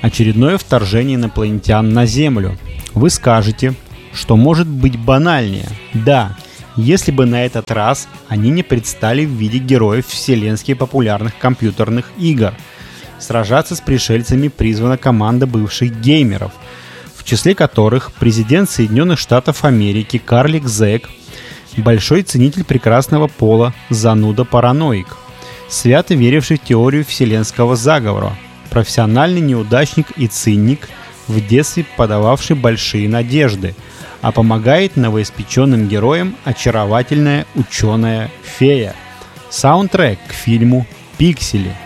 очередное вторжение инопланетян на Землю. Вы скажете, что может быть банальнее. Да, если бы на этот раз они не предстали в виде героев вселенски популярных компьютерных игр. Сражаться с пришельцами призвана команда бывших геймеров, в числе которых президент Соединенных Штатов Америки Карлик Зек, большой ценитель прекрасного пола зануда-параноик, свято веривший в теорию вселенского заговора, профессиональный неудачник и циник, в детстве подававший большие надежды, а помогает новоиспеченным героям очаровательная ученая-фея. Саундтрек к фильму «Пиксели».